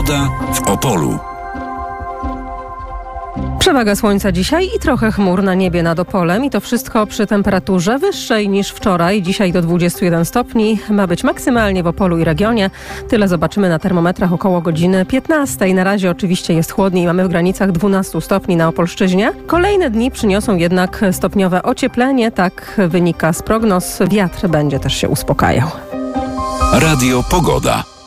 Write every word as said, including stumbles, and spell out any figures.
Pogoda w Opolu. Przewaga słońca dzisiaj i trochę chmur na niebie nad Opolem i to wszystko przy temperaturze wyższej niż wczoraj. Dzisiaj do dwudziestu jeden stopni. Ma być maksymalnie w Opolu i regionie. Tyle zobaczymy na termometrach około godziny piętnastej. Na razie oczywiście jest chłodniej. Mamy w granicach dwunastu stopni na Opolszczyźnie. Kolejne dni przyniosą jednak stopniowe ocieplenie. Tak wynika z prognoz. Wiatr będzie też się uspokajał. Radio Pogoda.